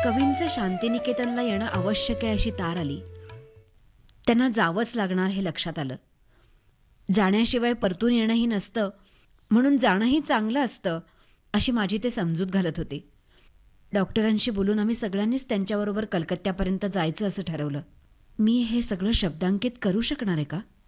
कवींचं शांतिनिकेतनला येणं आवश्यक आहे अशी तार आली. त्यांना जावंच लागणार हे लक्षात आलं. जाण्याशिवाय परतून येणंही नसतं, म्हणून जाणंही चांगलं असतं अशी माझी ते समजूत घालत होते. डॉक्टरांशी बोलून आम्ही सगळ्यांनीच त्यांच्याबरोबर कलकत्त्यापर्यंत जायचं असं ठरवलं. मी हे सगळं शब्दांकित करू शकणार आहे का?